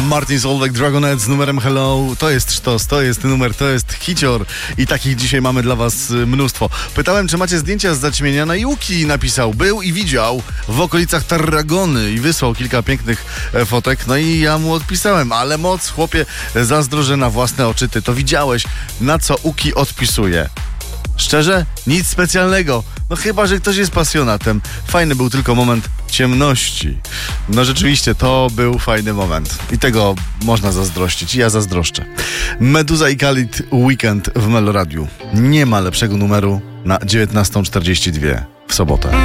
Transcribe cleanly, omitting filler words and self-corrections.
Martin Solveig, Dragonet z numerem Hello. To jest sztos, to jest numer, to jest hicior. I takich dzisiaj mamy dla was mnóstwo. Pytałem, czy macie zdjęcia z zaćmienia. No i Łuki napisał, był i widział w okolicach Tarragony i wysłał kilka pięknych fotek. No i ja mu odpisałem, ale moc, chłopie, zazdro, że na własne oczy ty to widziałeś. Na co Łuki odpisuje? Szczerze? Nic specjalnego. No chyba, że ktoś jest pasjonatem. Fajny był tylko moment ciemności. No rzeczywiście, to był fajny moment. I tego można zazdrościć. I ja zazdroszczę. Meduza i Khalid Weekend w Meloradiu. Nie ma lepszego numeru na 19:42 w sobotę.